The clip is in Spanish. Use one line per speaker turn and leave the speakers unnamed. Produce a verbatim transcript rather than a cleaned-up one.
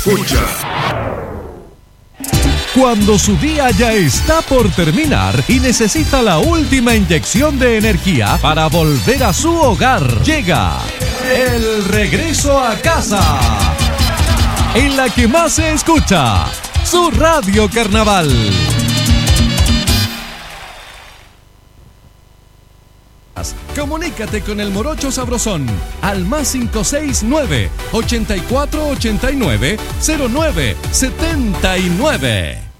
Escucha.
Cuando su día ya está por terminar y necesita la última inyección de energía para volver a su hogar, llega el regreso a casa, en la que más se escucha, su Radio Carnaval. Comunícate con el Morocho Sabrosón al más cinco seis nueve, ochenta y cuatro ochenta y nueve, cero nueve setenta y nueve.